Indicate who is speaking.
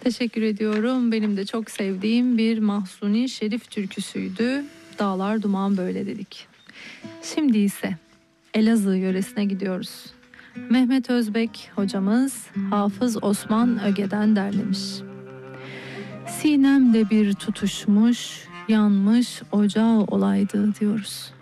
Speaker 1: Teşekkür ediyorum. Benim de çok sevdiğim bir Mahsuni Şerif türküsüydü. Dağlar duman böyle dedik. Şimdi ise Elazığ yöresine gidiyoruz. Mehmet Özbek hocamız Hafız Osman Öge'den derlemiş. Sinemde bir tutuşmuş, yanmış ocağı olaydı diyoruz.